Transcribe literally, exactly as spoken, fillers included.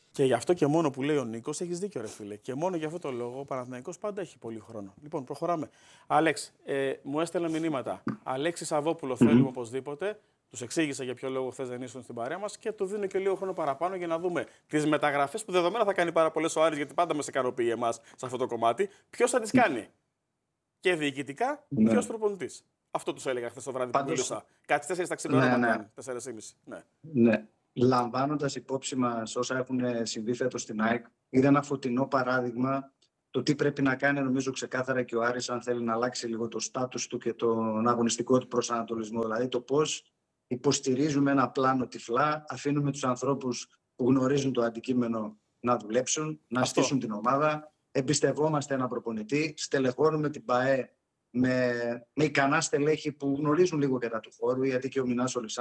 Και γι' αυτό και μόνο που λέει ο Νίκος, έχεις δίκιο, ρε φίλε. Και μόνο γι' αυτό το λόγο ο Παναθηναϊκός πάντα έχει πολύ χρόνο. Λοιπόν, προχωράμε. Άλεξ, ε, μου έστελνε μηνύματα. Αλέξη Σαββόπουλο, Mm-hmm. θέλουμε οπωσδήποτε. Τους εξήγησα για ποιο λόγο χθες δεν ήσουν στην παρέα μας και του δίνω και λίγο χρόνο παραπάνω για να δούμε τις μεταγραφές που δεδομένα θα κάνει πάρα πολλές ο Άρης, γιατί πάντα μας ικανοποιεί εμάς σε αυτό το κομμάτι. Ποιος θα τις κάνει. Και διοικητικά, Ναι. ποιος προπονητής. Αυτό τους έλεγα χθες το βράδυ που μίλησα. Κάτι τέσσερις τα Ναι, ξημερώματα, ναι. τέσσερις και μισή. Ναι. Ναι. Λαμβάνοντας υπόψη μας όσα έχουν συμβεί φέτος στην ΑΕΚ, είναι ένα φωτεινό παράδειγμα το τι πρέπει να κάνει, νομίζω ξεκάθαρα και ο Άρης, αν θέλει να αλλάξει λίγο το στάτους του και τον αγωνιστικό του προσανατολισμό. Δηλαδή το πώς υποστηρίζουμε ένα πλάνο τυφλά, αφήνουμε τους ανθρώπους που γνωρίζουν το αντικείμενο να δουλέψουν, να Αυτό. στήσουν την ομάδα, εμπιστευόμαστε έναν προπονητή, στελεχώνουμε την ΠΑΕ με, με ικανά στελέχη που γνωρίζουν λίγο και τα του χώρου, γιατί και ο Μινάς Ολυξάνδρου